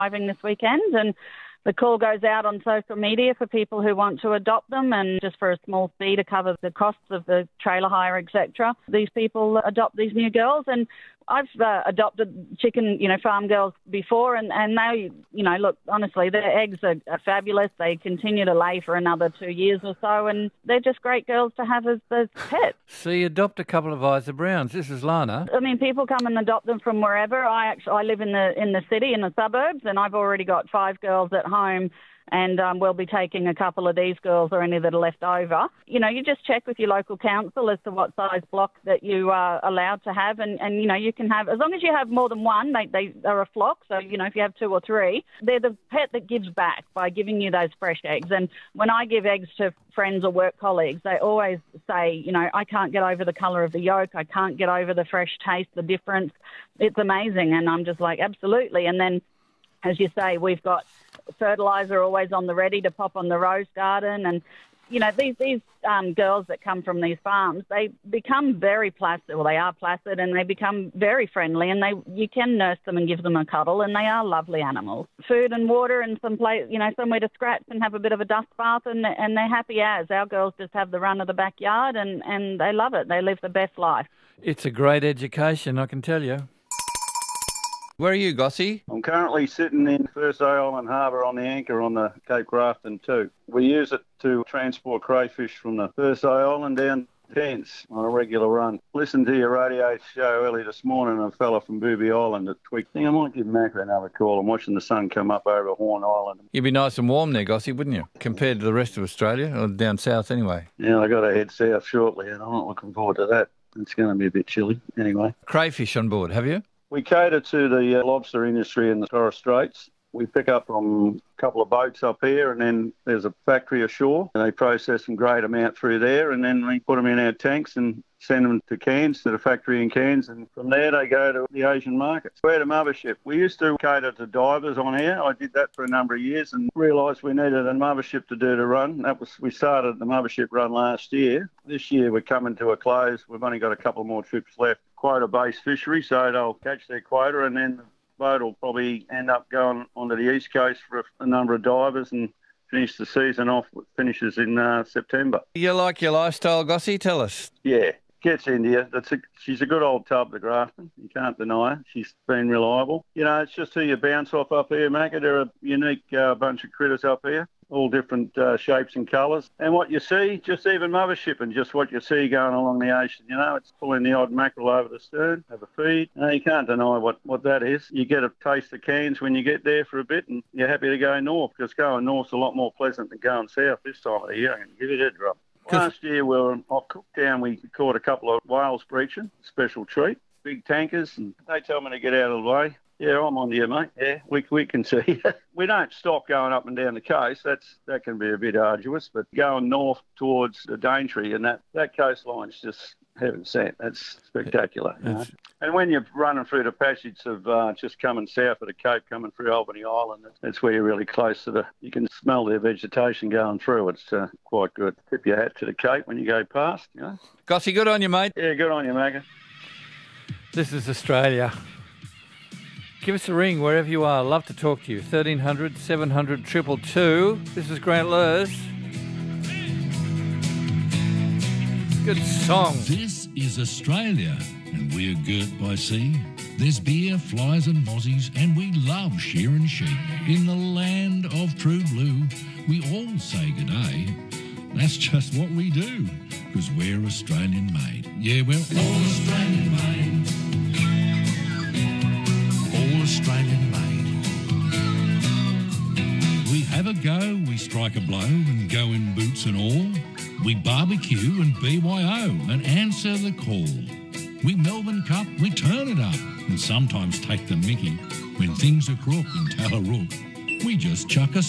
arriving this weekend, and the call goes out on social media for people who want to adopt them, and just for a small fee to cover the costs of the trailer hire, etc. These people adopt these new girls, and I've adopted chicken, farm girls before, and they, look, honestly, their eggs are fabulous. They continue to lay for another 2 years or so, and they're just great girls to have as pets. So you adopt a couple of Isa Browns. This is Lana. I mean, people come and adopt them from wherever. I live in the city, in the suburbs, and I've already got 5 girls at home. And we'll be taking a couple of these girls or any that are left over. You just check with your local council as to what size block that you are allowed to have. And you can have, as long as you have more than one, they are a flock. So, if you have 2 or 3, they're the pet that gives back by giving you those fresh eggs. And when I give eggs to friends or work colleagues, they always say, I can't get over the colour of the yolk. I can't get over the fresh taste, the difference. It's amazing. And I'm just like, absolutely. And then, as you say, we've got fertiliser always on the ready to pop on the rose garden. And, these girls that come from these farms, they become very placid. Well, they are placid, and they become very friendly, and you can nurse them and give them a cuddle, and they are lovely animals. Food and water and somewhere to scratch and have a bit of a dust bath, and they're happy as. Our girls just have the run of the backyard, and they love it. They live the best life. It's a great education, I can tell you. Where are you, Gossie? I'm currently sitting in Thursday Island Harbour on the anchor on the Cape Grafton 2. We use it to transport crayfish from the Thursday Island down to Cairns on a regular run. Listened to your radio show early this morning, a fella from Booby Island at Twig. I think I might give Macca another call. I'm watching the sun come up over Horn Island. You'd be nice and warm there, Gossie, wouldn't you? Compared to the rest of Australia, or down south anyway. Yeah, I got to head south shortly, and I'm not looking forward to that. It's going to be a bit chilly anyway. Crayfish on board, have you? We cater to the lobster industry in the Torres Straits. We pick up from a couple of boats up here, and then there's a factory ashore, and they process some great amount through there, and then we put them in our tanks and send them to Cairns, to the factory in Cairns, and from there they go to the Asian markets. We're at a mothership. We used to cater to divers on here. I did that for a number of years and realised we needed a mothership to do the run. We started the mothership run last year. This year we're coming to a close. We've only got a couple more trips left. Quota-based fishery, so they'll catch their quota, and then the boat will probably end up going onto the east coast for a number of divers and finish the season off. It finishes in September. You like your lifestyle, Gossie? Tell us. Yeah. Gets India. She's a good old tub, the Grafton. You can't deny her. She's been reliable. It's just who you bounce off up here, Macca. They're a unique bunch of critters up here, all different shapes and colours. And what you see, just even mothership and just what you see going along the ocean, it's pulling the odd mackerel over the stern, have a feed. You can't deny what that is. You get a taste of Cairns when you get there for a bit, and you're happy to go north, because going north's a lot more pleasant than going south this time of the year. I can give you that drop. Last year we were off Cooktown. We caught a couple of whales breaching, special treat, big tankers, and they tell me to get out of the way. Yeah, I'm on to you, mate. Yeah, we can see. We don't stop going up and down the coast. That can be a bit arduous, but going north towards the Daintree and that coastline's just heaven sent. That's spectacular. And when you're running through the passage of just coming south of the Cape, coming through Albany Island, that's where you're really close to you can smell their vegetation going through. It's quite good. Tip your hat to the Cape when you go past, Gossie, good on you, mate. Yeah, good on you, Macca. This is Australia. Give us a ring wherever you are. Love to talk to you. 1300 700 222. This is Grant Lurs. Good song. This is Australia, and we're girt by sea. There's beer, flies and mozzies, and we love shearing sheep. In the land of true blue, we all say g'day. That's just what we do, because we're Australian made. Yeah, we're all Australian made. All Australian made. We have a go, we strike a blow, and go in boots and all. We barbecue and BYO and answer the call. We Melbourne Cup, we turn it up and sometimes take the mickey. When things are crook in Tallarook, we just chuck a